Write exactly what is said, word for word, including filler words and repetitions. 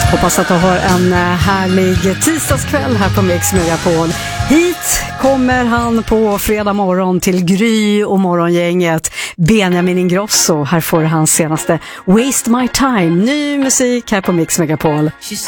Hoppas att du har en härlig tisdagskväll här på Mix Megapol. Hit kommer han på fredag morgon till Gry och morgongänget. Benjamin Ingrosso. Här får han senaste Waste My Time. Ny musik här på Mix Megapol.